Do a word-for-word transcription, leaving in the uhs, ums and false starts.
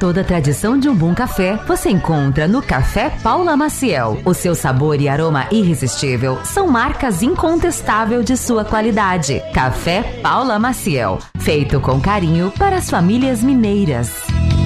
Toda a tradição de um bom café você encontra no Café Paula Maciel. O seu sabor e aroma irresistível são marcas incontestáveis de sua qualidade. Café Paula Maciel, feito com carinho para as famílias mineiras.